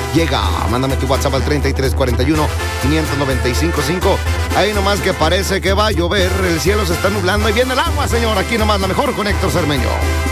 llega. Mándame tu WhatsApp al 3341-595-5. Ahí nomás que parece que va a llover, el cielo se está nublando y viene el agua, señor. Aquí nomás la mejor con Héctor Cermeño.